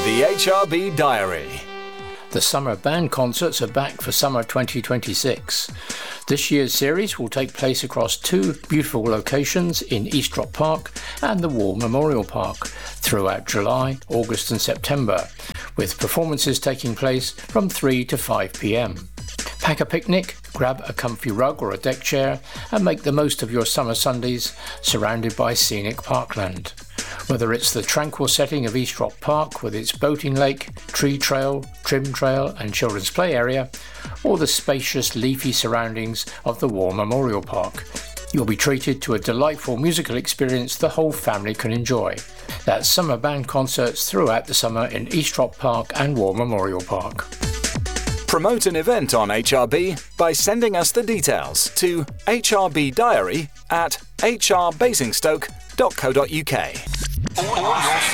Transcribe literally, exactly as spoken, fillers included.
The H R B Diary. The summer band concerts are back for summer twenty twenty-six. This year's series will take place across two beautiful locations in Eastrop Park and the War Memorial Park throughout July, August and September, with performances taking place from three to five p m. Pack a picnic, grab a comfy rug or a deck chair and make the most of your summer Sundays surrounded by scenic parkland. Whether it's the tranquil setting of Eastrop Park with its boating lake, tree trail, trim trail and children's play area, or the spacious leafy surroundings of the War Memorial Park, you'll be treated to a delightful musical experience the whole family can enjoy. That's summer band concerts throughout the summer in Eastrop Park and War Memorial Park. Promote an event on H R B by sending us the details to h r b diary at h r basingstoke dot co dot u k.